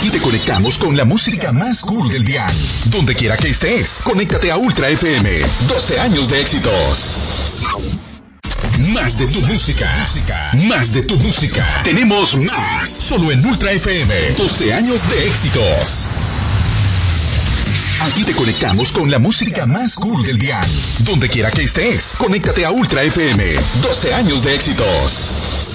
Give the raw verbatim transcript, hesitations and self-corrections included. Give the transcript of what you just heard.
Aquí te conectamos con la música más cool del dial. Donde quiera que estés, conéctate a Ultra F M. doce años de éxitos. Más de tu música. Más de tu música. Tenemos más. Solo en Ultra F M. doce años de éxitos. Aquí te conectamos con la música más cool del dial. Donde quiera que estés, conéctate a Ultra F M. doce años de éxitos.